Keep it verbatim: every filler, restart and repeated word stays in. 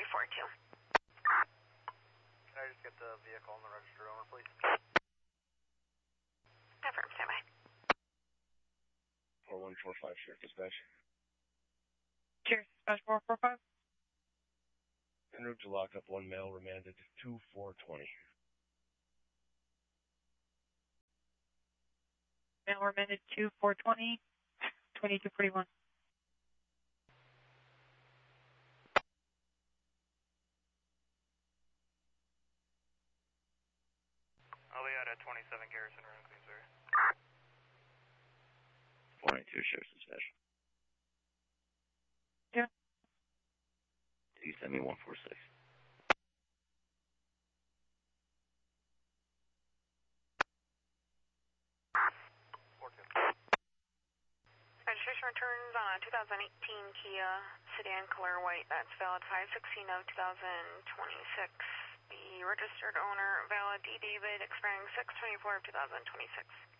four two. Can I just get the vehicle and the registered owner, please? Affirm, stand by. four one four five, Sheriff Dispatch. Sheriff Dispatch four four five. En route to lock up one male remanded two four twenty. Male remanded two four twenty, twenty-two forty-one. I'll be out at twenty-seven Garrison Road, Queensbury. four ninety-two, Sheriff Dispatch. Yeah. Did you send me one four six? four two. Registration returns on a two thousand eighteen Kia sedan color white. That's valid five sixteen of two thousand twenty-six. The registered owner, valid D. David, expiring six twenty-four of two thousand twenty-six.